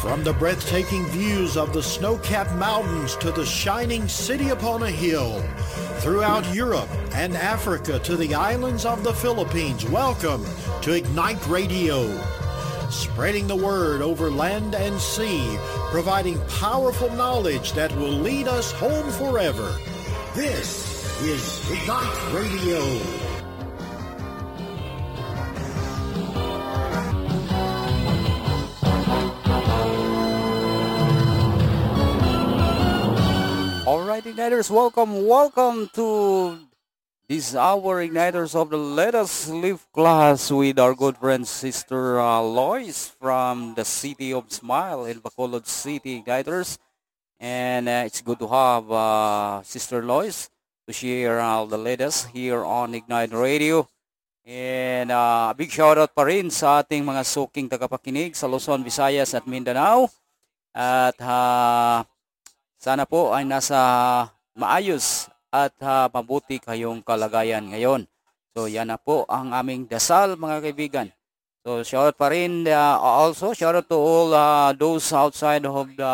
From the breathtaking views of the snow-capped mountains to the shining city upon a hill, throughout Europe and Africa to the islands of the Philippines, welcome to Ignite Radio. Spreading the word over land and sea, providing powerful knowledge that will lead us home forever. This is Ignite Radio. Alright, Igniters, welcome to this hour, Igniters of the Let Us Live class with our good friend Sister Lois from the City of Smile in Bacolod City, Igniters. And it's good to have Sister Lois to share the latest here on Ignite Radio. And big shoutout pa rin sa ating mga suking tagapakinig sa Luzon, Visayas at Mindanao. At sana po ay nasa maayos at mabuti kayong kalagayan ngayon. So yan na po ang aming dasal, mga kaibigan. So shoutout pa rin, also shoutout to all those outside of the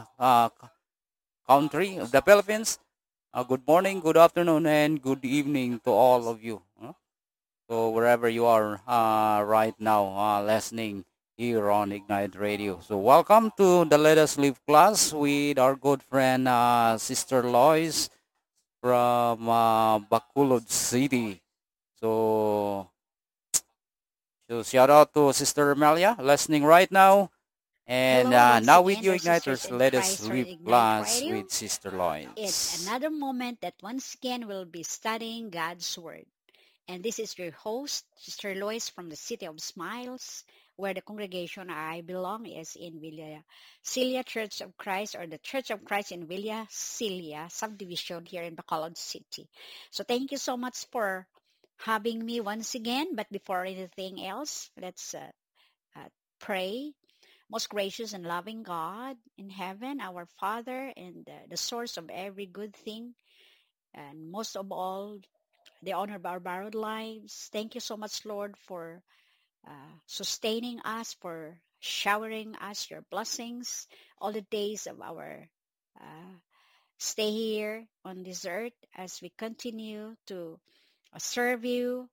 country of the Philippines. Good morning, good afternoon, and good evening to all of you. So wherever you are right now listening here on Ignite Radio. So welcome to the Let Us Live class with our good friend Sister Lois from Bacolod City. So shout out to Sister Melia listening right now. And now with you, Igniters, Let Us Live class with Sister Lois. It's another moment that once again we'll be studying God's Word. And this is your host, Sister Lois from the City of Smiles, where the congregation I belong is in Villa Celia Church of Christ, or the Church of Christ in Villa Celia subdivision here in Bacolod City. So thank you so much for having me once again. But before anything else, let's pray. Most gracious and loving God in heaven, our Father and the source of every good thing, and most of all, the honor of our borrowed lives. Thank you so much, Lord, for sustaining us, for showering us your blessings all the days of our stay here on this earth, as we continue to serve you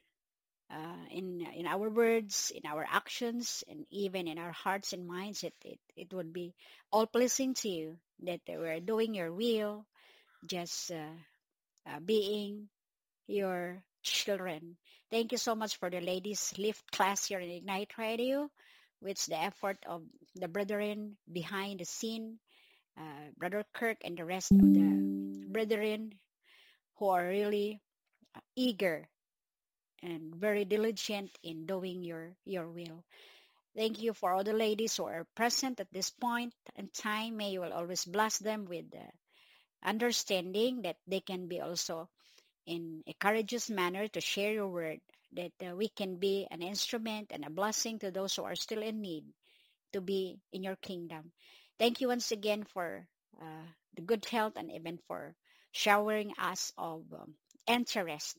in our words, in our actions, and even in our hearts and minds. It would be all pleasing to you, that we're doing your will, just being your children. Thank you so much for the ladies lift class here in Ignite Radio, which the effort of the brethren behind the scene, Brother Kirk and the rest of the brethren who are really eager and very diligent in doing your will. Thank you for all the ladies who are present at this point in time. May you will always bless them with understanding that they can be also in a courageous manner to share your word, that we can be an instrument and a blessing to those who are still in need to be in your kingdom. Thank you once again for the good health, and even for showering us of interest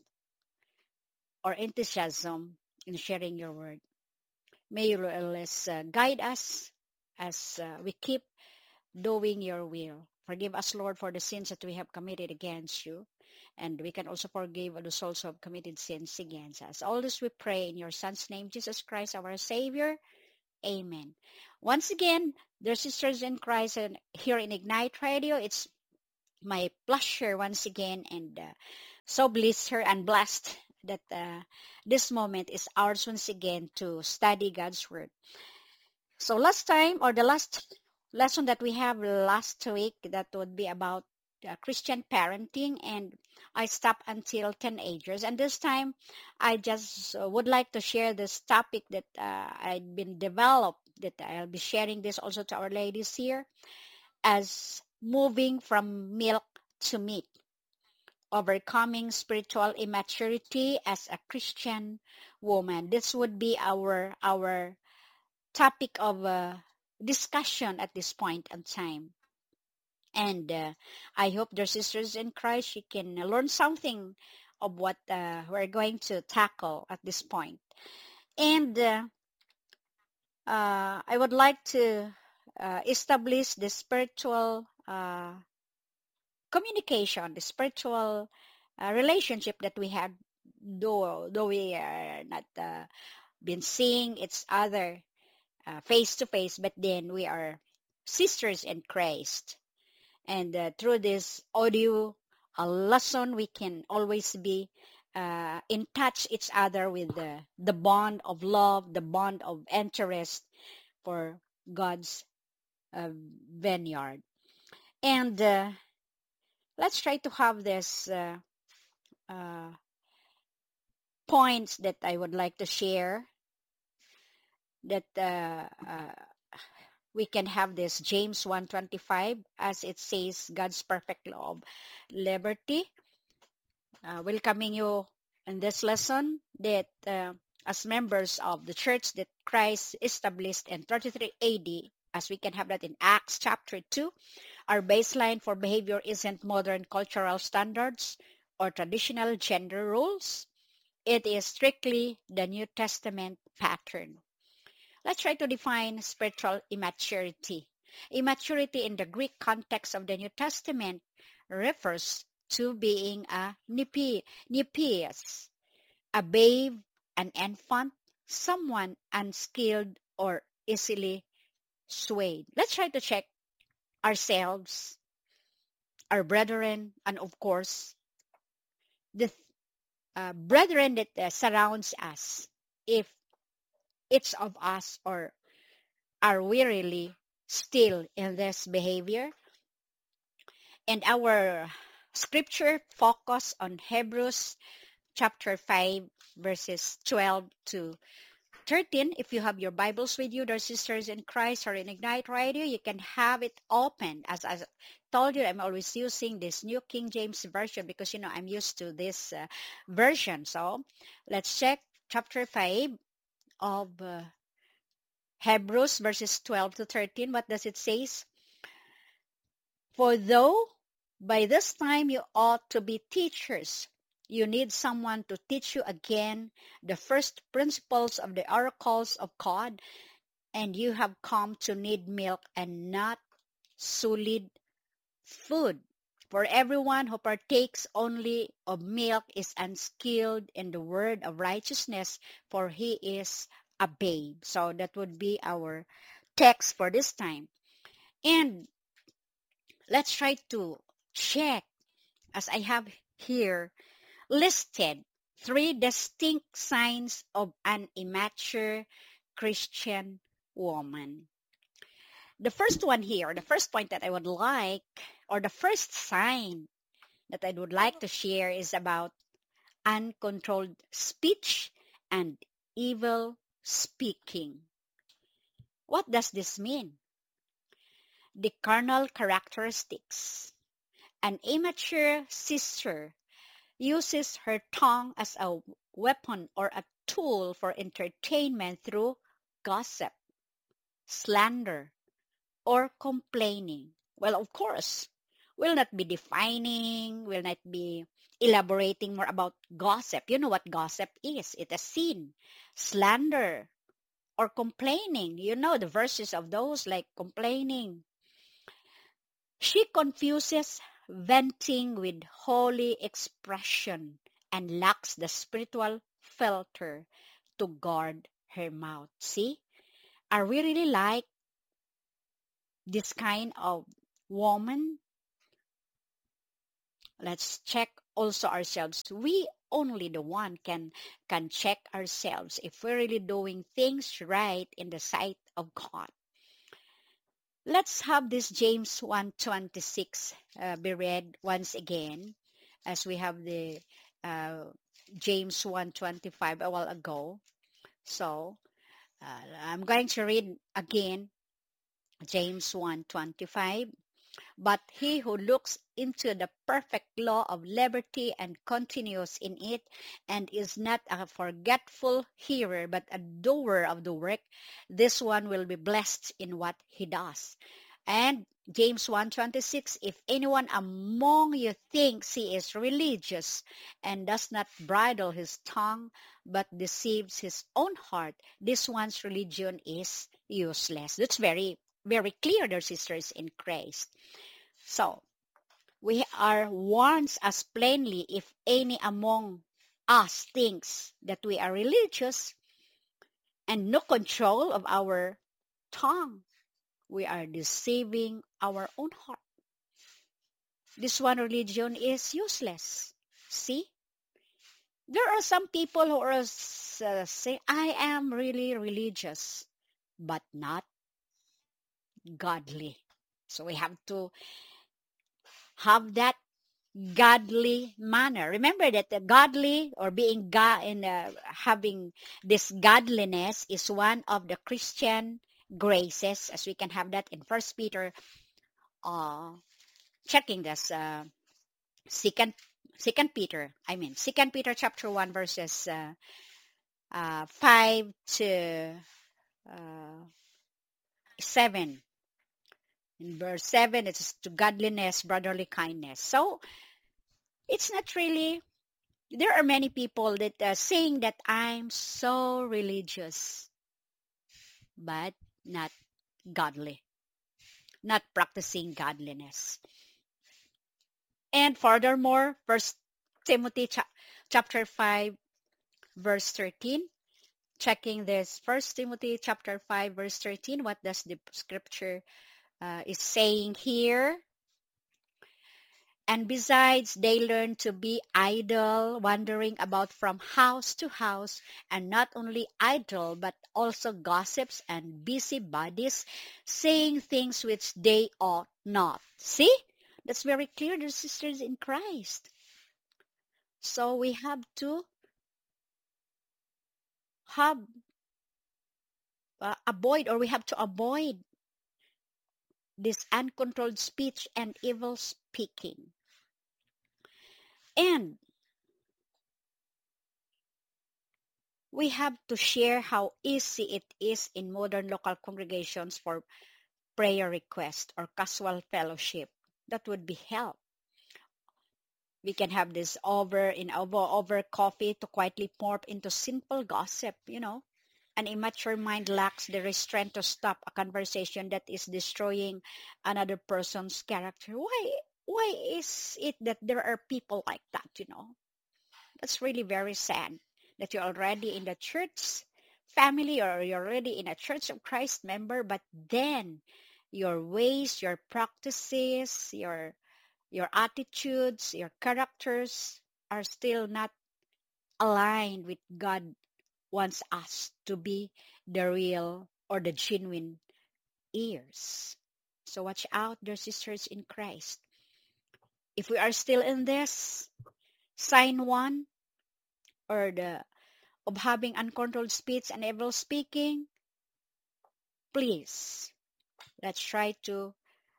or enthusiasm in sharing your word. May you always guide us as we keep doing your will. Forgive us, Lord, for the sins that we have committed against you. And we can also forgive the souls who have committed sins against us. All this we pray in your Son's name, Jesus Christ, our Savior. Amen. Once again, dear sisters in Christ, and here in Ignite Radio, it's my pleasure once again, and so blessed and blessed that this moment is ours once again to study God's Word. So last time, or the last lesson that we have last week, that would be about Christian parenting, and I stopped until teenagers. And this time, I just would like to share this topic that I'd been developed, that I'll be sharing this also to our ladies here, as moving from milk to meat, overcoming spiritual immaturity as a Christian woman. This would be our topic of discussion at this point in time. And I hope, dear sisters in Christ, you can learn something of what we're going to tackle at this point. And I would like to establish the spiritual communication, the spiritual relationship that we had, though we are not been seeing each other face to face, but then we are sisters in Christ. And through this audio lesson, we can always be in touch each other with the bond of love, the bond of interest for God's vineyard. And let's try to have this points that I would like to share, that we can have this James 1:25, as it says, God's perfect law of liberty. Welcoming you in this lesson that as members of the church that Christ established in 33 AD, as we can have that in Acts chapter 2, our baseline for behavior isn't modern cultural standards or traditional gender roles. It is strictly the New Testament pattern. Let's try to define spiritual immaturity. Immaturity in the Greek context of the New Testament refers to being a nepios, a babe, an infant, someone unskilled or easily swayed. Let's try to check ourselves, our brethren, and of course, the brethren that surrounds us. If each of us, or are we really still in this behavior? And our scripture focus on Hebrews chapter 5 verses 12 to 13. If you have your Bibles with you, dear sisters in Christ, or in Ignite Radio, you can have it open. As I told you, I'm always using this New King James Version because, I'm used to this version. So let's check chapter 5 of Hebrews verses 12 to 13. What does it say? For though by this time you ought to be teachers, you need someone to teach you again the first principles of the oracles of God, and you have come to need milk and not solid food. For everyone who partakes only of milk is unskilled in the word of righteousness, for he is a babe. So that would be our text for this time. And let's try to check, as I have here listed, 3 distinct signs of an immature Christian woman. The first one here, the first point that I would like, or the first sign that I would like to share, is about uncontrolled speech and evil speaking. What does this mean? The carnal characteristics. An immature sister uses her tongue as a weapon or a tool for entertainment through gossip, slander, or complaining. Well, of course, we'll not be defining, we'll not be elaborating more about gossip. You know what gossip is. It's a sin. Slander or complaining, the verses of those, like complaining. She confuses venting with holy expression and lacks the spiritual filter to guard her mouth. See? Are we really like this kind of woman? Let's check also ourselves. We only the one can check ourselves if we're really doing things right in the sight of God. Let's have this James 1:26 be read once again, as we have the James 1:25 a while ago. So I'm going to read again James 1:25. But he who looks into the perfect law of liberty and continues in it, and is not a forgetful hearer, but a doer of the work, this one will be blessed in what he does. And James 1:26, if anyone among you thinks he is religious and does not bridle his tongue, but deceives his own heart, this one's religion is useless. That's very very clear, dear sisters in Christ. So, we are warned as plainly if any among us thinks that we are religious and no control of our tongue, we are deceiving our own heart. This one religion is useless. See? There are some people who are saying, I am really religious, but not godly. So we have to have that godly manner. Remember that the godly or being God and having this godliness is one of the Christian graces, as we can have that in First Peter. Checking this Second Peter chapter 1 verses 5 to 7. In verse 7, it's to godliness, brotherly kindness. So it's not really, there are many people that are saying that I'm so religious, but not godly, not practicing godliness. And furthermore, First Timothy chapter 5 verse 13, checking this First Timothy chapter 5 verse 13, what does the scripture is saying here? And besides, they learn to be idle, wandering about from house to house, and not only idle, but also gossips and busybodies, saying things which they ought not. See? That's very clear, dear sisters in Christ. So we have to have we have to avoid this uncontrolled speech and evil speaking. And we have to share how easy it is in modern local congregations for prayer request or casual fellowship. That would be help. We can have this over coffee to quietly pour into simple gossip, An immature mind lacks the restraint to stop a conversation that is destroying another person's character. Why is it that there are people like that, That's really very sad that you're already in the church family or you're already in a Church of Christ member, but then your ways, your practices, your attitudes, your characters are still not aligned with God wants us to be the real or the genuine ears. So watch out, dear sisters in Christ. If we are still in this sign 1 or of having uncontrolled speech and evil speaking, please let's try to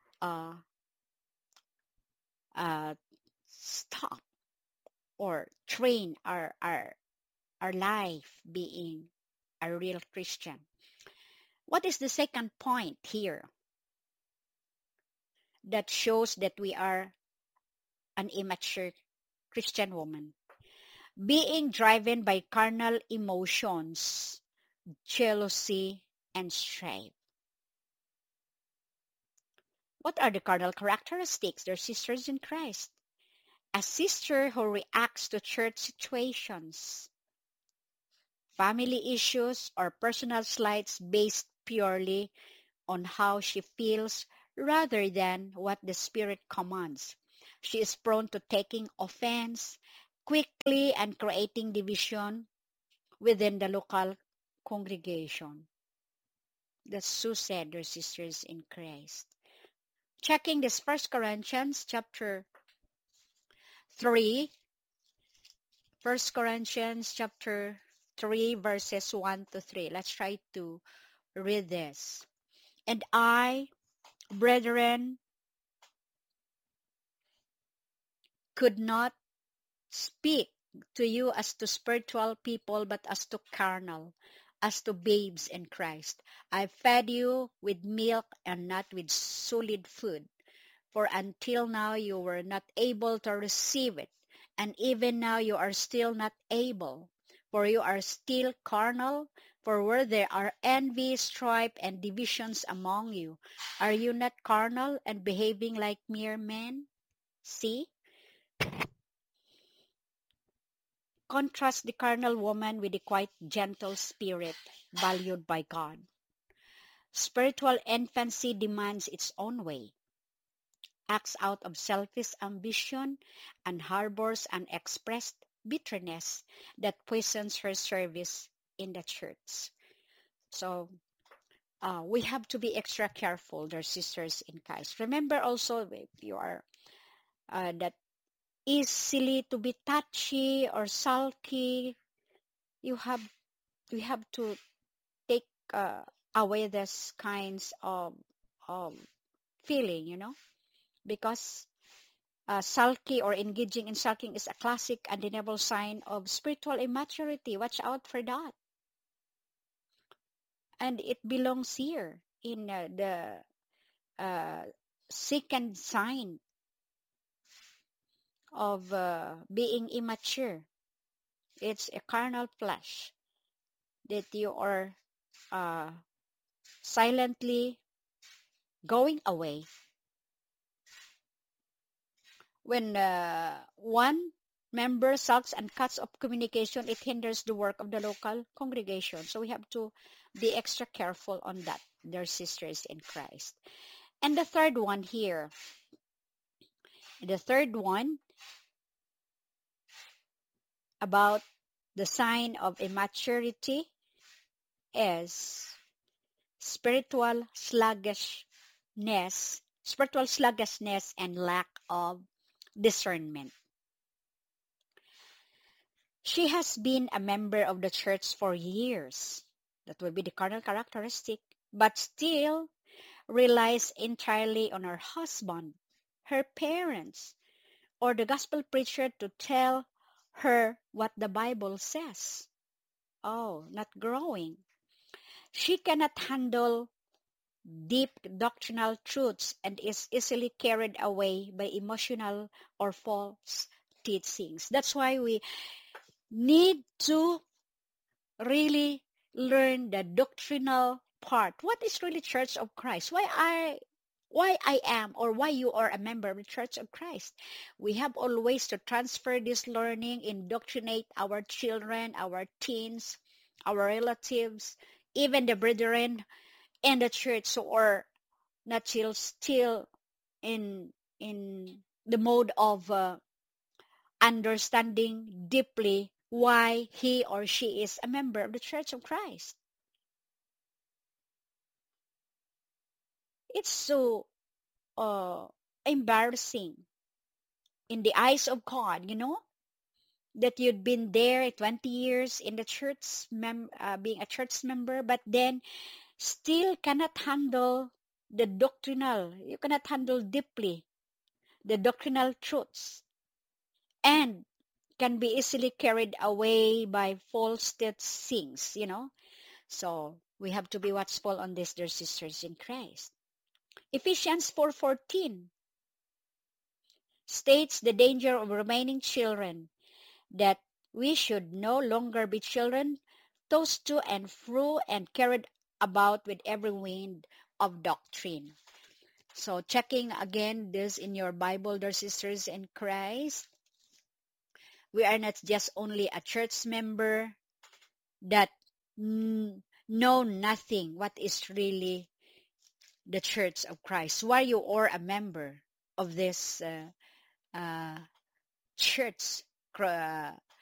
stop or train our life being a real Christian. What is the second point here that shows that we are an immature Christian woman? Being driven by carnal emotions, jealousy, and strife. What are the carnal characteristics? They're sisters in Christ. A sister who reacts to church situations, family issues, or personal slights based purely on how she feels rather than what the Spirit commands. She is prone to taking offense quickly and creating division within the local congregation. That's so sad, dear sisters in Christ. Checking this 1 Corinthians chapter 3, 1 Corinthians chapter 3 verses 1 to 3. Let's try to read this. And I, brethren, could not speak to you as to spiritual people, but as to carnal, as to babes in Christ. I fed you with milk and not with solid food, for until now you were not able to receive it, and even now you are still not able, for you are still carnal. For where there are envy, strife, and divisions among you, are you not carnal and behaving like mere men? See? Contrast the carnal woman with the quite gentle spirit valued by God. Spiritual infancy demands its own way, acts out of selfish ambition, and harbors unexpressed bitterness that poisons her service in the church. So we have to be extra careful, dear sisters in Christ. Remember also, if you are that easily to be touchy or sulky, we have to take away this kinds of feeling, because sulky or engaging in sulking is a classic undeniable sign of spiritual immaturity. Watch out for that. And it belongs here in the second sign of being immature. It's a carnal flesh that you are silently going away. When one member sulks and cuts off communication, it hinders the work of the local congregation. So we have to be extra careful on that, dear sisters in Christ. And the third one here, about the sign of immaturity is spiritual sluggishness and lack of discernment. She has been a member of the church for years. That would be the carnal characteristic, but still relies entirely on her husband, her parents, or the gospel preacher to tell her what the Bible says. Oh, not growing. She cannot handle deep doctrinal truths and is easily carried away by emotional or false teachings. That's why we need to really learn the doctrinal part. What is really Church of Christ? Why I am or why you are a member of the Church of Christ? We have always to transfer this learning, indoctrinate our children, our teens, our relatives, even the brethren in the church, so or not still in the mode of understanding deeply why he or she is a member of the Church of Christ. It's so embarrassing in the eyes of God, that you'd been there 20 years in the church, being a church member, but then still cannot handle you cannot handle deeply the doctrinal truths, and can be easily carried away by false teachings, So we have to be watchful on this, dear sisters in Christ. Ephesians 4:14 states the danger of remaining children, that we should no longer be children, tossed to and fro and carried about with every wind of doctrine. So checking again this in your Bible, dear sisters in Christ, we are not just only a church member that know nothing what is really the Church of Christ. Why you are a member of this church